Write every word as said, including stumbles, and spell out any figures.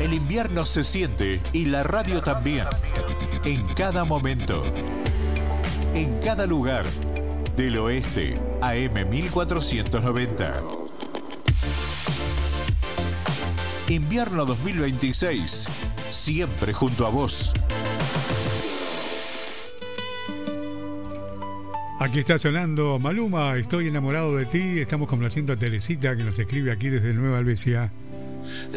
El invierno se siente y la radio también. En cada momento. En cada lugar. Del oeste, A M mil cuatrocientos noventa. Invierno dos mil veintiséis. Siempre junto a vos. Aquí está sonando Maluma, Estoy enamorado de ti. Estamos complaciendo a Teresita, que nos escribe aquí desde Nueva Albesia.